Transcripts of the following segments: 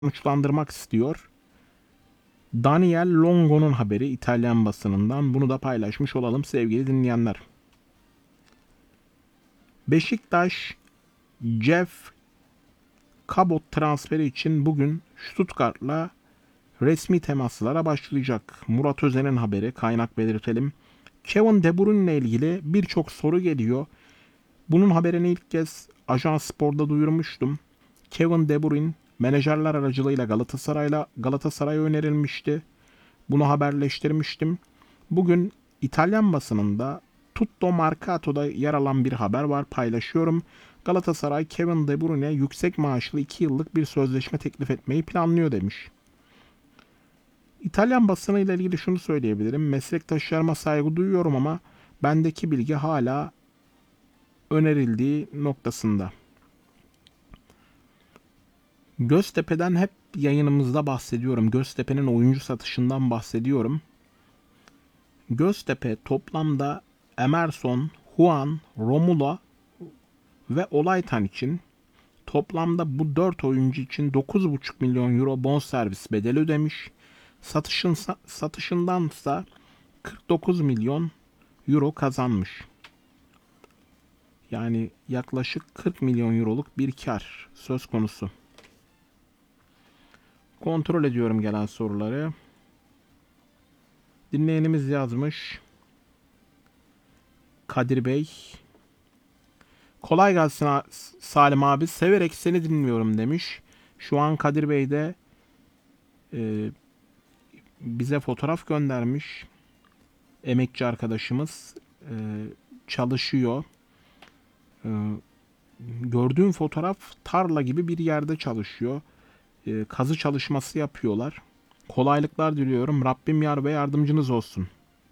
sonuçlandırmak istiyor. Daniel Longo'nun haberi İtalyan basınından. Bunu da paylaşmış olalım sevgili dinleyenler. Beşiktaş Jeff Cabot transferi için bugün Stuttgart'la resmi temaslara başlayacak. Murat Özen'in haberi, kaynak belirtelim. Kevin De Bruyne ile ilgili birçok soru geliyor. Bunun haberini ilk kez Ajans Spor'da duyurmuştum. Kevin De Bruyne menajerler aracılığıyla Galatasaray'a önerilmişti. Bunu haberleştirmiştim. Bugün İtalyan basınında Tutto Mercato'da yer alan bir haber var, paylaşıyorum. Galatasaray Kevin De Bruyne'e yüksek maaşlı 2 yıllık bir sözleşme teklif etmeyi planlıyor demiş. İtalyan basını ile ilgili şunu söyleyebilirim. Meslektaşlarıma saygı duyuyorum ama bendeki bilgi hala önerildiği noktasında. Göztepe'den hep yayınımızda bahsediyorum. Göztepe'nin oyuncu satışından bahsediyorum. Göztepe toplamda Emerson, Juan, Romulo ve Olaytan için toplamda bu 4 oyuncu için 9,5 milyon euro bonservis bedeli ödemiş. Satışındansa 49 milyon euro kazanmış. Yani yaklaşık 40 milyon euroluk bir kar söz konusu. Kontrol ediyorum gelen soruları. Dinleyenimiz yazmış. Kadir Bey. Kolay gelsin Salim abi. Severek seni dinliyorum demiş. Şu an Kadir Bey de bize fotoğraf göndermiş. Emekçi arkadaşımız çalışıyor. Gördüğüm fotoğraf tarla gibi bir yerde çalışıyor. Kazı çalışması yapıyorlar. Kolaylıklar diliyorum. Rabbim yar ve yardımcınız olsun.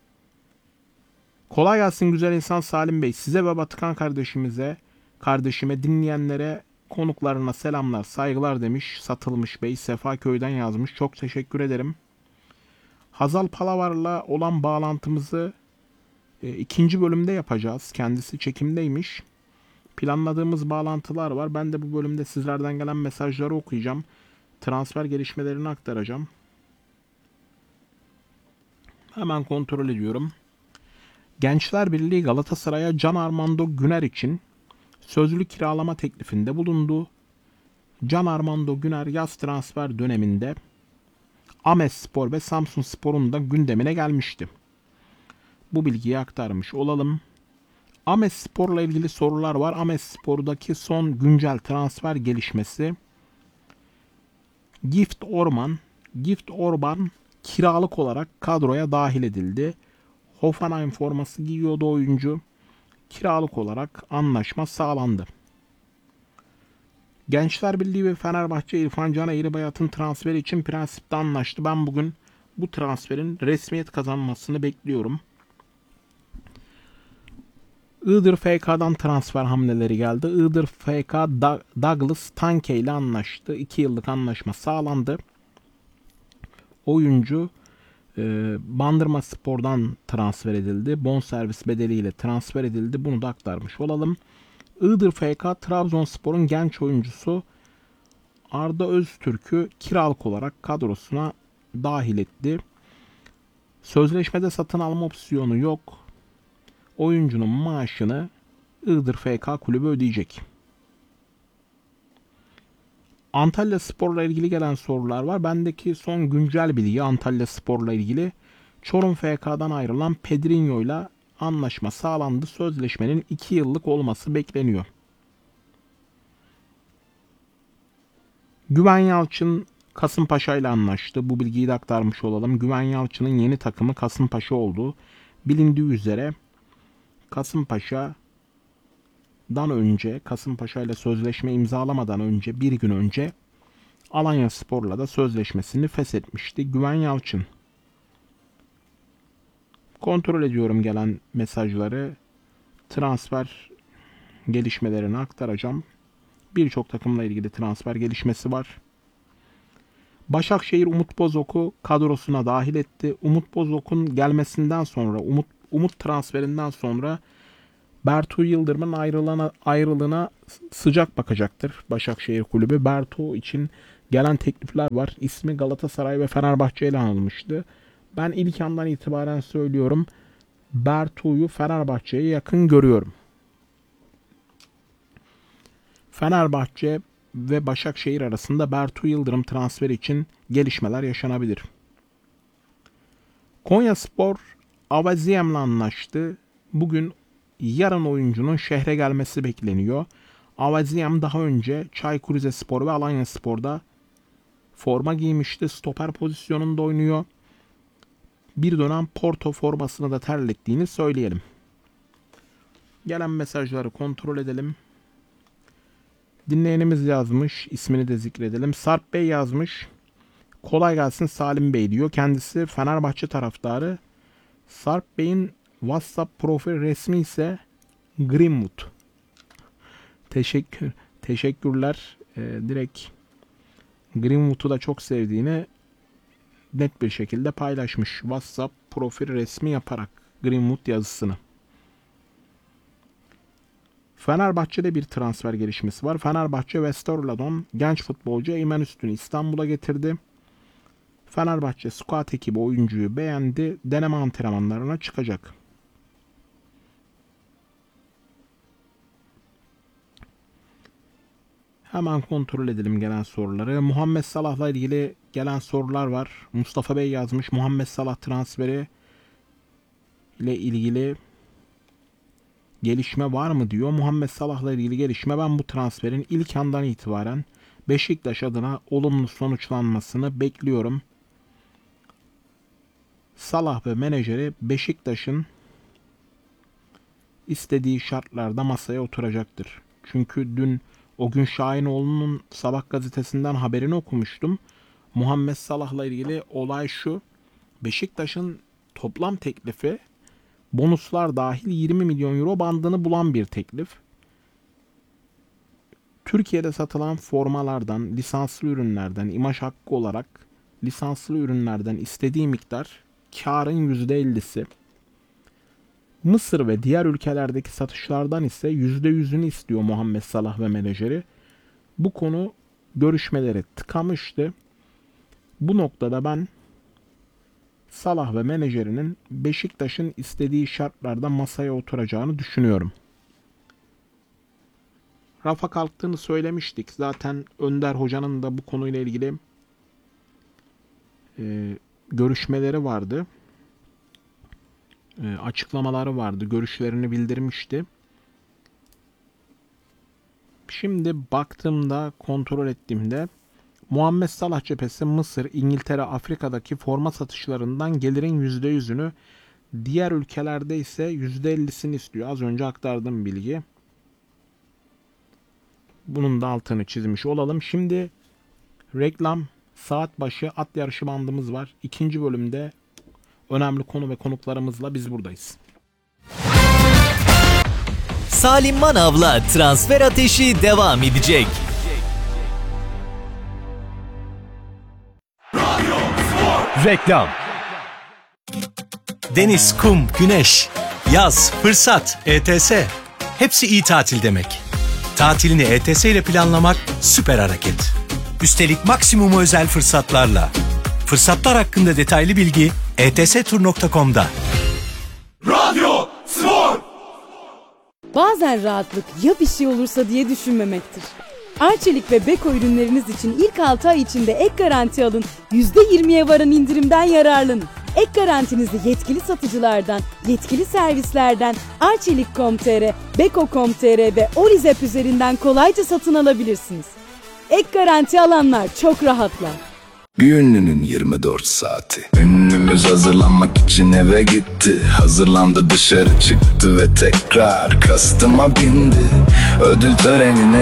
Kolay gelsin güzel insan Salim Bey. Size ve Batıkan kardeşime, dinleyenlere, konuklarına selamlar, saygılar demiş Satılmış Bey. Sefaköy'den yazmış. Çok teşekkür ederim. Hazal Palavar'la olan bağlantımızı ikinci bölümde yapacağız. Kendisi çekimdeymiş. Planladığımız bağlantılar var. Ben de bu bölümde sizlerden gelen mesajları okuyacağım. Transfer gelişmelerini aktaracağım. Hemen kontrol ediyorum. Gençler Birliği Galatasaray'a Can Armando Güner için sözlü kiralama teklifinde bulundu. Can Armando Güner yaz transfer döneminde Amesspor ve Samsunspor'un da gündemine gelmişti. Bu bilgiyi aktarmış olalım. Amesspor'la ilgili sorular var. Amesspor'daki son güncel transfer gelişmesi Gift Orban kiralık olarak kadroya dahil edildi. Hoffenheim forması giyiyordu oyuncu. Kiralık olarak anlaşma sağlandı. Gençler Birliği ve Fenerbahçe İrfan Can Eğribayat'ın transferi için prensipte anlaştı. Ben bugün bu transferin resmiyet kazanmasını bekliyorum. Iğdır FK'dan transfer hamleleri geldi. Iğdır FK Douglas Tanke ile anlaştı. 2 yıllık anlaşma sağlandı. Oyuncu Bandırma Spor'dan transfer edildi. Bonservis bedeliyle transfer edildi. Bunu da aktarmış olalım. Iğdır FK Trabzonspor'un genç oyuncusu Arda Öztürk'ü kiralık olarak kadrosuna dahil etti. Sözleşmede satın alma opsiyonu yok. Oyuncunun maaşını Iğdır FK kulübü ödeyecek. Antalya Spor'la ilgili gelen sorular var. Bendeki son güncel bilgi Antalya Spor'la ilgili. Çorum FK'dan ayrılan Pedrinho ile anlaşma sağlandı. Sözleşmenin 2 yıllık olması bekleniyor. Güven Yalçın Kasımpaşa ile anlaştı. Bu bilgiyi de aktarmış olalım. Güven Yalçın'ın yeni takımı Kasımpaşa oldu. Bilindiği üzere Kasımpaşa ile sözleşme imzalamadan önce bir gün önce Alanyaspor'la da sözleşmesini feshetmişti Güven Yalçın. Kontrol ediyorum gelen mesajları. Transfer gelişmelerini aktaracağım. Birçok takımla ilgili transfer gelişmesi var. Başakşehir Umut Bozok'u kadrosuna dahil etti. Umut Bozok'un gelmesinden sonra, Umut transferinden sonra Bertu Yıldırım'ın ayrılığına sıcak bakacaktır Başakşehir Kulübü. Bertu için gelen teklifler var. İsmi Galatasaray ve Fenerbahçe ile anılmıştı. Ben ilk andan itibaren söylüyorum. Bertu'yu Fenerbahçe'ye yakın görüyorum. Fenerbahçe ve Başakşehir arasında Bertu Yıldırım transferi için gelişmeler yaşanabilir. Konyaspor Avaziyem'le anlaştı. Bugün yarın oyuncunun şehre gelmesi bekleniyor. Avaziyem daha önce Çaykur Rizespor ve Alanyaspor'da forma giymişti. Stoper pozisyonunda oynuyor. Bir dönem Porto formasını da terlettiğini söyleyelim. Gelen mesajları kontrol edelim. Dinleyenimiz yazmış. İsmini de zikredelim. Sarp Bey yazmış. Kolay gelsin Salim Bey diyor. Kendisi Fenerbahçe taraftarı. Sarp Bey'in WhatsApp profil resmi ise Greenwood. Teşekkürler. Direkt Greenwood'u da çok sevdiğini net bir şekilde paylaşmış. WhatsApp profil resmi yaparak Greenwood yazısını. Fenerbahçe'de bir transfer gelişmesi var. Fenerbahçe Westerlo'dan genç futbolcu Eymen Üstün'ü İstanbul'a getirdi. Fenerbahçe squad ekibi oyuncuyu beğendi. Deneme antrenmanlarına çıkacak. Hemen kontrol edelim gelen soruları. Muhammed Salah'la ilgili gelen sorular var. Mustafa Bey yazmış. Muhammed Salah transferi ile ilgili gelişme var mı diyor. Muhammed Salah'la ilgili gelişme, ben bu transferin ilk andan itibaren Beşiktaş adına olumlu sonuçlanmasını bekliyorum. Salah ve menajeri Beşiktaş'ın istediği şartlarda masaya oturacaktır. Çünkü dün o gün Şahinoğlu'nun Sabah gazetesinden haberini okumuştum. Muhammed Salah'la ilgili olay şu. Beşiktaş'ın toplam teklifi bonuslar dahil 20 milyon euro bandını bulan bir teklif. Türkiye'de satılan formalardan, lisanslı ürünlerden, imaj hakkı olarak lisanslı ürünlerden istediği miktar karın %50'si. Mısır ve diğer ülkelerdeki satışlardan ise %100'ünü istiyor Muhammed Salah ve menajeri. Bu konu görüşmeleri tıkamıştı. Bu noktada ben Salah ve menajerinin Beşiktaş'ın istediği şartlarda masaya oturacağını düşünüyorum. Rafa kalktığını söylemiştik. Zaten Önder Hoca'nın da bu konuyla ilgili görüşmeleri vardı. Açıklamaları vardı. Görüşlerini bildirmişti. Şimdi baktığımda, kontrol ettiğimde Muhammed Salah cephesi Mısır, İngiltere, Afrika'daki forma satışlarından gelirin %100'ünü, diğer ülkelerde ise %50'sini istiyor. Az önce aktardığım bilgi. Bunun da altını çizmiş olalım. Şimdi reklam, saat başı at yarışı bandımız var. İkinci bölümde önemli konu ve konuklarımızla biz buradayız. Salim Manav'la transfer ateşi devam edecek. Reklam. Deniz, kum, güneş, yaz, fırsat, ETS. Hepsi iyi tatil demek. Tatilini ETS ile planlamak süper hareket. Üstelik maksimumu özel fırsatlarla. Fırsatlar hakkında detaylı bilgi etstur.com'da. Radyo Spor. Bazen rahatlık ya bir şey olursa diye düşünmemektir. Arçelik ve Beko ürünleriniz için ilk 6 ay içinde ek garanti alın, %20'ye varan indirimden yararlanın. Ek garantinizi yetkili satıcılardan, yetkili servislerden, Arçelik.com.tr, Beko.com.tr ve Olizep üzerinden kolayca satın alabilirsiniz. Ek garanti alanlar çok rahatlar. Bir ünlünün 24 saati. Ünlümüz hazırlanmak için eve gitti. Hazırlandı, dışarı çıktı ve tekrar kastıma bindi. Ödül törenine